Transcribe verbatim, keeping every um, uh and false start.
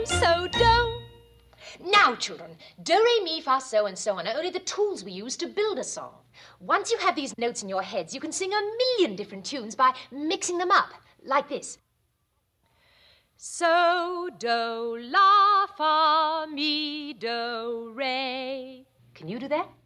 so, do. Now, children, do, re, mi, fa, so, and so on are only the tools we use to build a song. Once you have these notes in your heads, you can sing a million different tunes by mixing them up, like this. So, do, la, fa, mi, do, re. Can you do that?